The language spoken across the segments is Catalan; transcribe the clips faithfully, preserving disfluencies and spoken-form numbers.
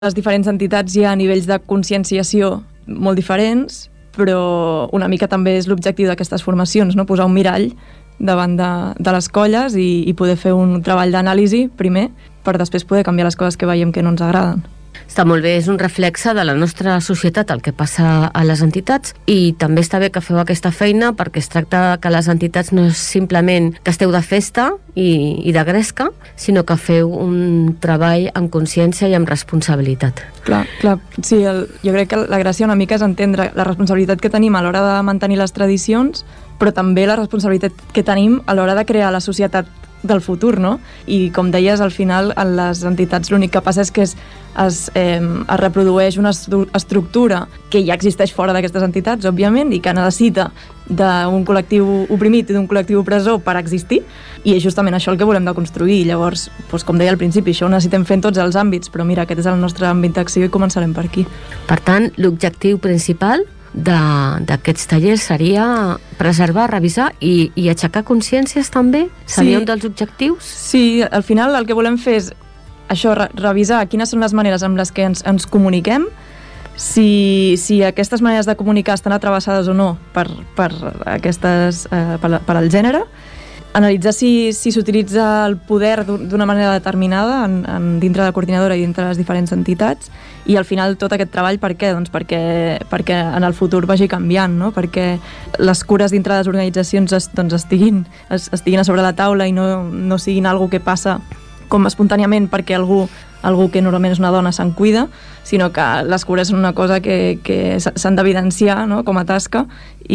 les diferents entitats hi ha nivells de conscienciació molt diferents, però una mica també és l'objectiu d'aquestes formacions, no? Posar un mirall davant de, de les colles i, i poder fer un treball d'anàlisi primer per després poder canviar les coses que veiem que no ens agraden. Està molt bé, és un reflexe de la nostra societat el que passa a les entitats, i també està bé que feu aquesta feina perquè es tracta que les entitats no és simplement que esteu de festa i, i de gresca, sinó que feu un treball amb consciència i amb responsabilitat. Clar, clar. Sí, el, jo crec que la gràcia una mica és entendre la responsabilitat que tenim a l'hora de mantenir les tradicions, però també la responsabilitat que tenim a l'hora de crear la societat del futur, no? I com deies, al final en les entitats l'únic que passa és que es, es, eh, es reprodueix una estructura que ja existeix fora d'aquestes entitats, òbviament, i que necessita d'un col·lectiu oprimit i d'un col·lectiu opressor per existir, i és justament això el que volem de construir. Llavors, doncs, com deia al principi, això ho necessitem fer en tots els àmbits, però mira, aquest és el nostre àmbit d'acció i començarem per aquí. Per tant, l'objectiu principal d'aquests tallers seria preservar, revisar i, i aixecar consciències també? Seria sí. Un dels objectius? Sí, al final el que volem fer és això, re revisar quines són les maneres amb les que ens, ens comuniquem, si, si aquestes maneres de comunicar estan atravessades o no per, per, aquestes, eh, per, per al gènere, analitzar si s'utilitza el poder d'una manera determinada en, en, dintre de la coordinadora i dintre de les diferents entitats, i al final tot aquest treball per què? Doncs perquè, perquè en el futur vagi canviant, no? Perquè les cures dintre de les organitzacions es, doncs estiguin, es, estiguin a sobre la taula i no, no siguin algo que passa com espontàniament perquè algú algú que normalment és una dona se'n cuida, sinó que les cures són una cosa que, que s'han d'evidenciar, no? Com a tasca,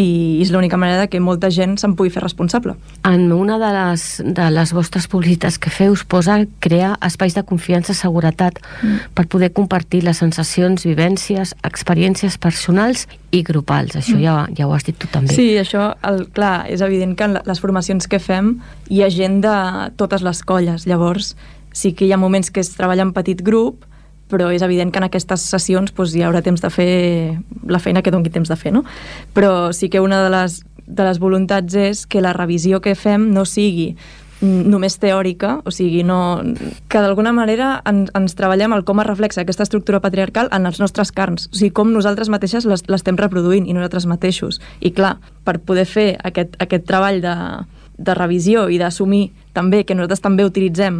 i és l'única manera que molta gent se'n pugui fer responsable. En una de les, de les vostres publicitats que feu us posa crear espais de confiança i seguretat mm. per poder compartir les sensacions, vivències, experiències personals i grupals. Això mm. ja, ja ho has dit tu també. Sí, això, el, clar, és evident que en les formacions que fem hi ha gent de totes les colles, llavors sí que hi ha moments que es treballa en petit grup, però és evident que en aquestes sessions doncs, hi haurà temps de fer la feina que doni temps de fer, no? Però sí que una de les, de les voluntats és que la revisió que fem no sigui només teòrica, o sigui, no, que d'alguna manera ens, ens treballem el com es reflexa aquesta estructura patriarcal en els nostres carns, o sigui, com nosaltres mateixes l'estem reproduint i nosaltres mateixos. I clar, per poder fer aquest, aquest treball de, de revisió i d'assumir també que nosaltres també utilitzem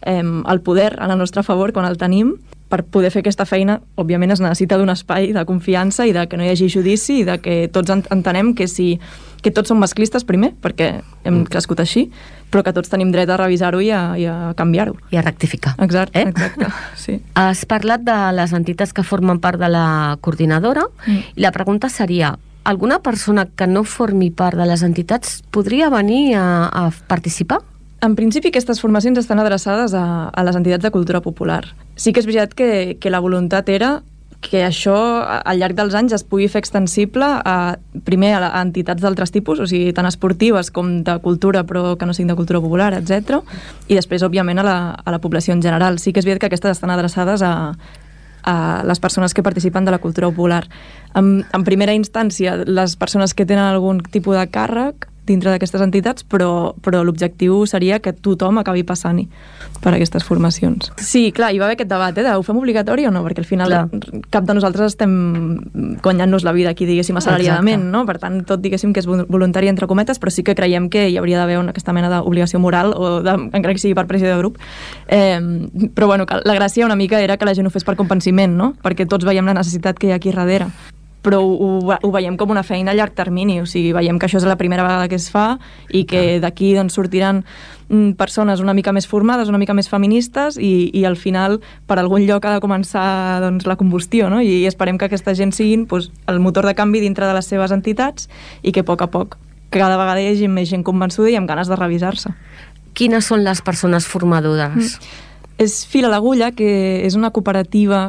el poder a la nostra favor quan el tenim, per poder fer aquesta feina òbviament es necessita d'un espai de confiança i de que no hi hagi judici i de que tots entenem que, si, que tots som masclistes primer, perquè hem crescut així, però que tots tenim dret a revisar-ho i a, i a canviar-ho. I a rectificar. Exacte, eh? exacte, sí. Has parlat de les entitats que formen part de la coordinadora mm. i la pregunta seria, alguna persona que no formi part de les entitats podria venir a, a participar? En principi, aquestes formacions estan adreçades a, a les entitats de cultura popular. Sí que és veritat que, que la voluntat era que això, al llarg dels anys, es pugui fer extensible a, primer a, a entitats d'altres tipus, o sigui, tant esportives com de cultura, però que no siguin de cultura popular, etcètera. I després, òbviament, a la, a la població en general. Sí que és veritat que aquestes estan adreçades a, a les persones que participen de la cultura popular. En, en primera instància, les persones que tenen algun tipus de càrrec dintre d'aquestes entitats, però, però l'objectiu seria que tothom acabi passant-hi per aquestes formacions. Sí, clar, hi va haver aquest debat, eh, de ho fem obligatori o no, perquè al final clar. Cap de nosaltres estem guanyant-nos la vida aquí, diguéssim, assalariadament, no? Per tant, tot diguéssim que és voluntari entre cometes, però sí que creiem que hi hauria d'haver aquesta mena d'obligació moral, o de, encara que sigui per pressió de grup. Eh, però bueno, la gràcia una mica era que la gent ho fes per convenciment, no? Perquè tots veiem la necessitat que hi ha aquí darrere. Però ho, ho veiem com una feina a llarg termini, o sigui, veiem que això és la primera vegada que es fa i que d'aquí doncs, sortiran persones una mica més formades, una mica més feministes i, i al final per algun lloc ha de començar doncs, la combustió, no? I esperem que aquesta gent siguin doncs, el motor de canvi dintre de les seves entitats i que a poc a poc cada vegada hi hagi més gent convençuda i amb ganes de revisar-se. Quines són les persones formadores? Mm. És Fil a l'Agulla, que és una cooperativa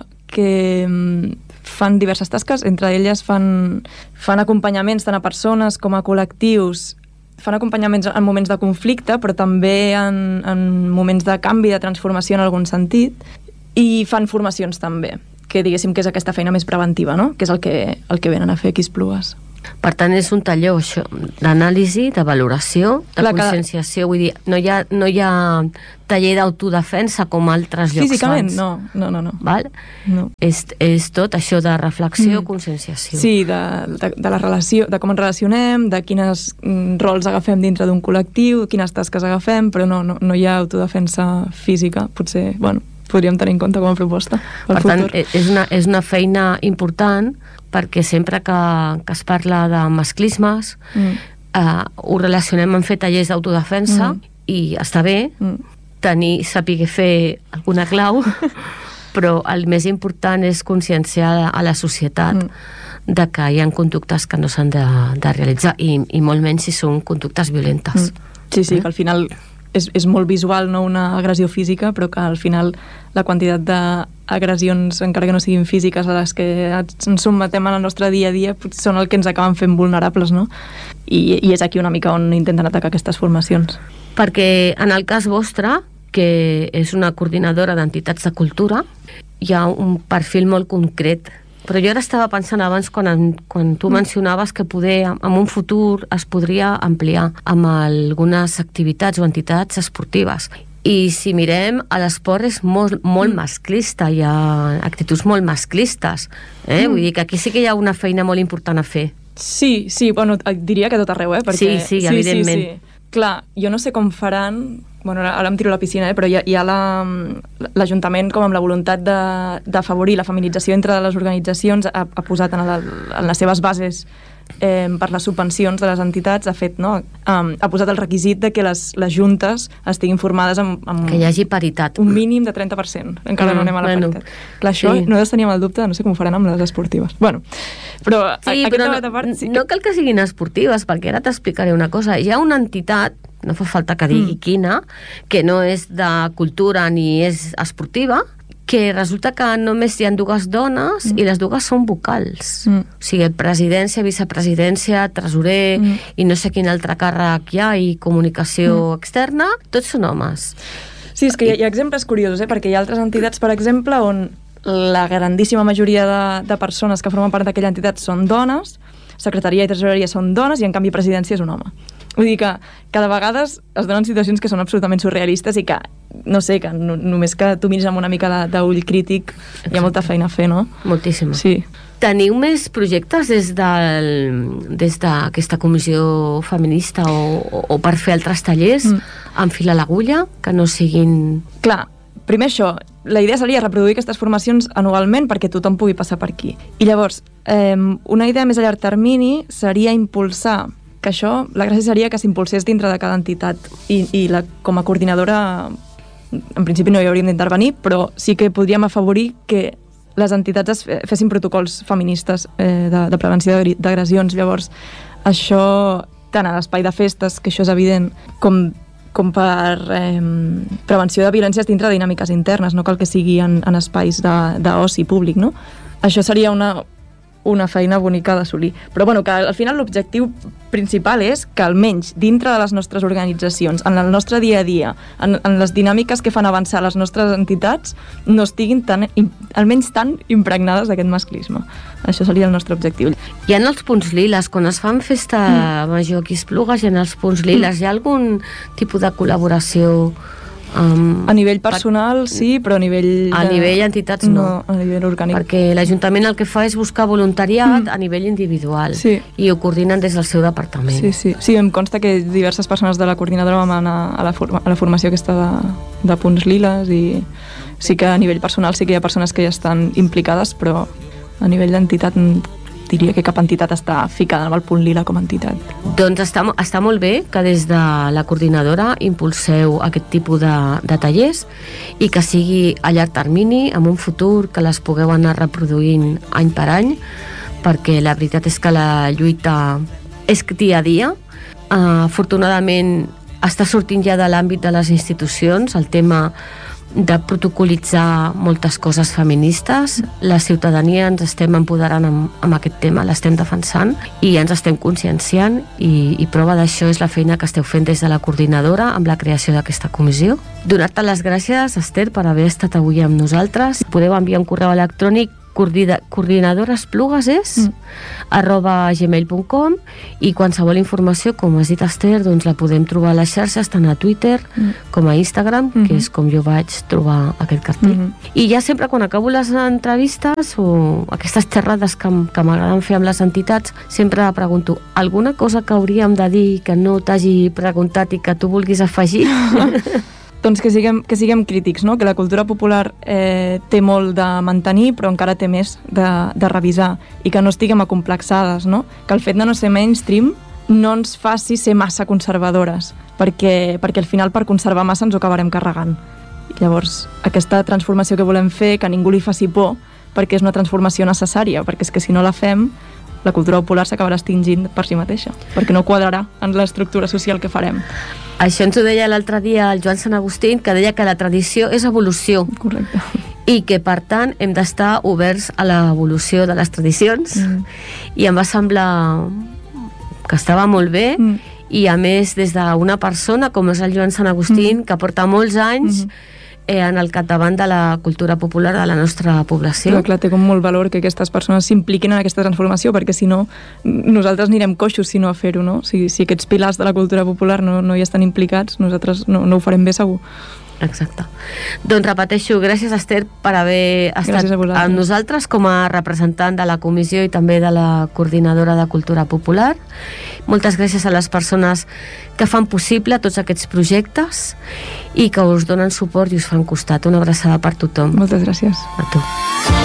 que fan diverses tasques, entre elles fan, fan acompanyaments tant a persones com a col·lectius, fan acompanyaments en moments de conflicte, però també en, en moments de canvi, de transformació en algun sentit, i fan formacions també, que diguéssim que és aquesta feina més preventiva, no? Que és el que, el que venen a fer aquí a Esplugues. Per tant, és un taller això, d'anàlisi, de valoració, de Clar, conscienciació. Vull dir, no hi ha, no hi ha taller d'autodefensa com altres llocs físicament, fans. no, no, no. no. Val? no. És, és tot això de reflexió, Mm. conscienciació. Sí, de, de, de la relació, de com ens relacionem, de quines mm, rols agafem dintre d'un col·lectiu, quines tasques agafem, però no, no, no hi ha autodefensa física. Potser, bueno, podríem tenir en compte com a proposta pel Per futur. tant, és una, és una feina important perquè sempre que, que es parla de masclismes Mm. eh, ho relacionem amb fer tallers d'autodefensa Mm. i està bé Mm. tenir, saber fer alguna clau, però el més important és conscienciar a la societat Mm. de que hi ha conductes que no s'han de, de realitzar i, i molt menys si són conductes violentes. Mm. Sí, sí, Eh? que al final és, és molt visual, no una agressió física, però que al final la quantitat d'agressions, encara que no siguin físiques, a les que ens sotmetem en el nostre dia a dia, potser són el que ens acaben fent vulnerables, no? I, i és aquí una mica on intenten atacar aquestes formacions. Perquè en el cas vostre, que és una coordinadora d'entitats de cultura, hi ha un perfil molt concret. Però jo ara estava pensant abans, quan, quan tu mencionaves que poder, en un futur es podria ampliar amb algunes activitats o entitats esportives. I si mirem, a l'esport és molt, molt masclista, hi ha actituds molt masclistes. Eh? Vull dir que aquí sí que hi ha una feina molt important a fer. Sí, sí, bueno, diria que tot arreu, eh? Perquè, Sí, sí, evidentment. Sí, sí. Clar, jo no sé com faran, bueno, ara, ara em tiro a la piscina, eh? Però hi ha, hi ha la, l'Ajuntament com amb la voluntat de, d'afavorir la feminització entre les organitzacions, ha, ha posat en, la, en les seves bases eh, per les subvencions de les entitats, ha fet, no? Um, ha posat el requisit de que les, les juntes estiguin formades amb, amb Que hi hagi paritat. un mínim de trenta per cent. Encara Mm, no anem a la bueno, paritat. Clar, això sí. nosaltres teníem el dubte, no sé com ho faran amb les esportives. Bueno, però, Sí, a, però no, a part, sí, no cal que siguin esportives, perquè ara t'explicaré una cosa. Hi ha una entitat, no fa falta que digui Mm. quina, que no és de cultura ni és esportiva, que resulta que només hi ha dues dones mm. i les dues són vocals. Mm. O sigui, presidència, vicepresidència, tresorer Mm. i no sé quin altre càrrec hi ha, i comunicació mm. externa, tots són homes. Sí, és que hi ha, hi ha exemples curiosos, eh? Perquè hi ha altres entitats, per exemple, on la grandíssima majoria de, de persones que formen part d'aquella entitat són dones, secretaria i tresoreria són dones, i en canvi presidència és un home. Vull dir que cada vegada es donen situacions que són absolutament surrealistes i que, no sé, que no, només que tu miris amb una mica d'ull crític hi ha molta feina a fer, no? Moltíssima. Sí. Teniu més projectes des del, des d'aquesta comissió feminista o, o, o per fer altres tallers Mm. amb fil a l'agulla, que no siguin... Clar, primer això, la idea seria reproduir aquestes formacions anualment perquè tothom pugui passar per aquí. I llavors, eh, una idea més a llarg termini seria impulsar que això, la gràcia seria que s'impulsés dintre de cada entitat i, i la, com a coordinadora en principi no hi hauríem d'intervenir, però sí que podríem afavorir que les entitats es fessin protocols feministes eh, de, de prevenció d'agressions. Llavors, això, tant a l'espai de festes, que això és evident, com com per eh, prevenció de violències dintre de dinàmiques internes, no cal que sigui en, en espais d'oci públic, no? Això seria una, una feina bonica d'assolir. Però bueno, que al final l'objectiu principal és que almenys dintre de les nostres organitzacions, en el nostre dia a dia, en, en les dinàmiques que fan avançar les nostres entitats, no estiguin tan, almenys tan impregnades d'aquest masclisme. Això seria el nostre objectiu. Hi ha els punts liles, quan es fan festa mm. major aquí a Esplugues, hi ha els punts liles, mm. hi ha algun tipus de col·laboració? Um, a nivell personal, per, sí, però a nivell... A de, nivell entitats no. No, a nivell orgànic. Perquè l'Ajuntament el que fa és buscar voluntariat mm. a nivell individual, sí. i ho coordinen des del seu departament. Sí, sí. Sí, em consta que diverses persones de la coordinadora vam anar a la, forma, a la formació aquesta de, de punts liles, i sí que a nivell personal sí que hi ha persones que ja estan implicades, però a nivell d'entitat diria que cap entitat està ficada amb el punt lila com a entitat. Doncs està, està molt bé que des de la coordinadora impulseu aquest tipus de, de tallers i que sigui a llarg termini, en un futur, que les pugueu anar reproduint any per any, perquè la veritat és que la lluita és dia a dia. Uh, afortunadament està sortint ja de l'àmbit de les institucions el tema de protocolitzar moltes coses feministes. La ciutadania ens estem empoderant amb, amb aquest tema, l'estem defensant i ens estem conscienciant, i, i prova d'això és la feina que esteu fent des de la coordinadora amb la creació d'aquesta comissió. Donar-te les gràcies, Esther, per haver estat avui amb nosaltres. Podeu enviar un correu electrònic coordinadoresplugues és mm. arroba gmail punt com, i qualsevol informació, com has dit, Esther, doncs la podem trobar a les xarxes, tant a Twitter mm. com a Instagram, mm-hmm. que és com jo vaig trobar aquest cartell. Mm-hmm. I ja sempre quan acabo les entrevistes o aquestes xerrades que, que m'agraden fer amb les entitats, sempre pregunto alguna cosa que hauríem de dir que no t'hagi preguntat i que tu vulguis afegir? Doncs que siguem, que siguem crítics, no? Que la cultura popular eh, té molt de mantenir, però encara té més de, de revisar, i que no estiguem acomplexades, no? Que el fet de no ser mainstream no ens faci ser massa conservadores, perquè, perquè al final per conservar massa ens ho acabarem carregant. I llavors, aquesta transformació que volem fer, que a ningú li faci por, perquè és una transformació necessària, perquè és que si no la fem, la cultura popular s'acabarà extingint per si mateixa, perquè no quadrarà en l'estructura social que farem. Això ens ho deia l'altre dia el Joan Sant Agustín, que deia que la tradició és evolució. Correcte. I que, per tant, hem d'estar oberts a l'evolució de les tradicions. Mm. I em va semblar que estava molt bé, mm. i a més des d'una persona com és el Joan Sant Agustín, mm. que porta molts anys mm. eh, en el capdavant de la cultura popular de la nostra població. Però clar, té com molt valor que aquestes persones s'impliquin en aquesta transformació, perquè si no, nosaltres anirem coixos si no a fer-ho, no? Si, si aquests pilars de la cultura popular no, no hi estan implicats, nosaltres no, no ho farem bé segur. Exacte. Doncs repeteixo, gràcies, Esther, per haver estat amb nosaltres com a representant de la comissió i també de la coordinadora de cultura popular. Moltes gràcies a les persones que fan possible tots aquests projectes i que us donen suport i us fan costat. Una abraçada per tothom. Moltes gràcies. A tu.